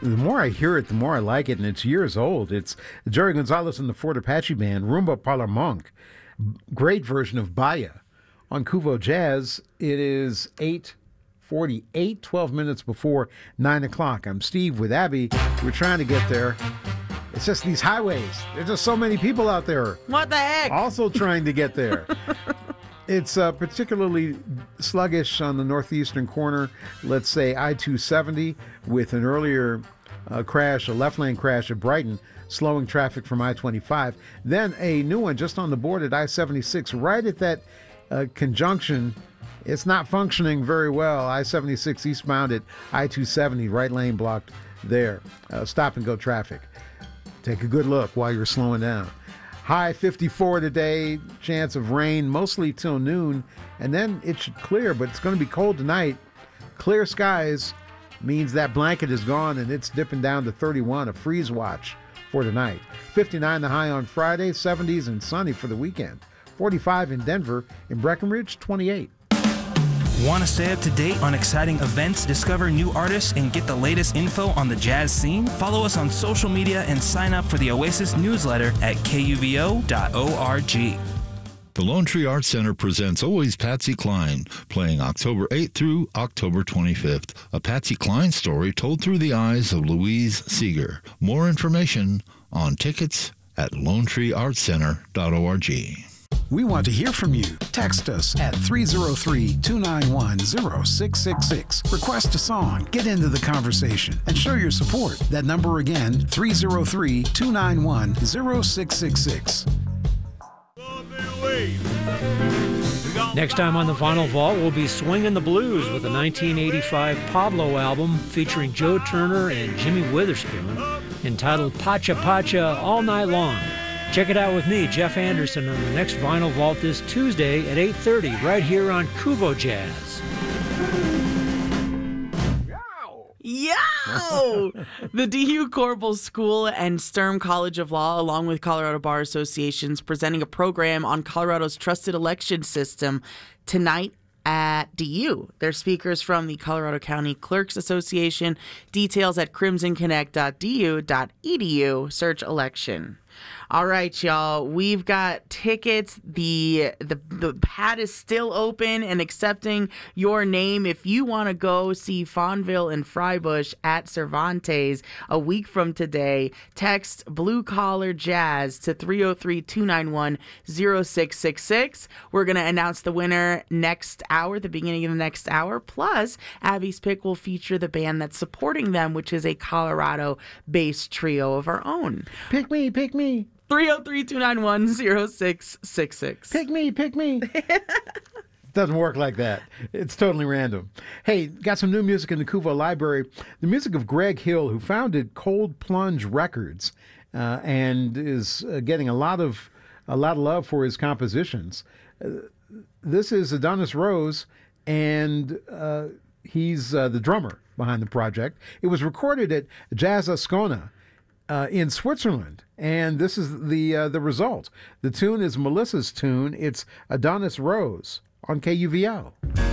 the more I hear it, the more I like it, and it's years old. It's Jerry Gonzalez and the Fort Apache Band, Rumba Parlamonk. Great version of Baya on Kuvo Jazz. It is 8:48, 12 minutes before 9 o'clock. I'm Steve with Abby. We're trying to get there. It's just these highways. There's just so many people out there. What the heck? Also trying to get there. It's particularly sluggish on the northeastern corner, let's say I-270, with an earlier crash, a left-lane crash at Brighton, slowing traffic from I-25. Then a new one just on the board at I-76, right at that conjunction. It's not functioning very well. I-76 eastbound at I-270, right lane blocked there. Stop-and-go traffic. Take a good look while you're slowing down. High 54 today, chance of rain mostly till noon, and then it should clear, but it's going to be cold tonight. Clear skies means that blanket is gone and it's dipping down to 31, a freeze watch for tonight. 59 the high on Friday, 70s and sunny for the weekend. 45 in Denver, in Breckenridge, 28. Want to stay up to date on exciting events, discover new artists, and get the latest info on the jazz scene? Follow us on social media and sign up for the Oasis newsletter at kuvo.org. The Lone Tree Arts Center presents Always Patsy Cline, playing October 8th through October 25th. A Patsy Cline story told through the eyes of Louise Seeger. More information on tickets at lonetreeartscenter.org. We want to hear from you. Text us at 303-291-0666. Request a song, get into the conversation, and show your support. That number again, 303-291-0666. Next time on the Vinyl Vault, we'll be swinging the blues with a 1985 Pablo album featuring Joe Turner and Jimmy Witherspoon, entitled Pacha Pacha All Night Long. Check it out with me, Jeff Anderson, on the next Vinyl Vault this Tuesday at 8:30, right here on Kuvo Jazz. Yo! The DU Corbel School and Sturm College of Law, along with Colorado Bar Associations, presenting a program on Colorado's trusted election system tonight at DU. They're speakers from the Colorado County Clerks Association. Details at crimsonconnect.du.edu. Search election. All right, y'all. We've got tickets. The pad is still open and accepting your name. If you want to go see Fonville and Freibush at Cervantes a week from today, text Blue Collar Jazz to 303-291-0666. We're going to announce the winner next hour, the beginning of the next hour. Plus, Abby's pick will feature the band that's supporting them, which is a Colorado-based trio of our own. Pick me, pick me. 303-291-0666. Pick me, pick me. Doesn't work like that. It's totally random. Hey, got some new music in the Kuvo library. The music of Greg Hill, who founded Cold Plunge Records and is getting a lot of love for his compositions. This is Adonis Rose, and he's the drummer behind the project. It was recorded at Jazz Ascona in Switzerland, and this is the result. The tune is Melissa's tune. It's Adonis Rose on KUVO.